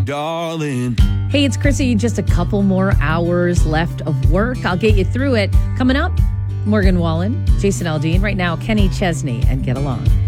darling. Hey, it's Chrissy. Just a couple more hours left of work. I'll get you through it. Coming up, Morgan Wallen, Jason Aldean. Right now, Kenny Chesney, and Get Along.